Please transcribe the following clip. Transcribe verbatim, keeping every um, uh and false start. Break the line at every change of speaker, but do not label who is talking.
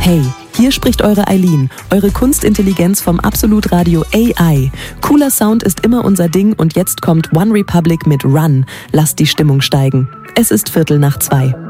Hey, hier spricht eure Eileen, eure Kunstintelligenz vom Absolut Radio A I. Cooler Sound ist immer unser Ding und jetzt kommt One Republic mit Run. Lasst die Stimmung steigen. Es ist Viertel nach zwei.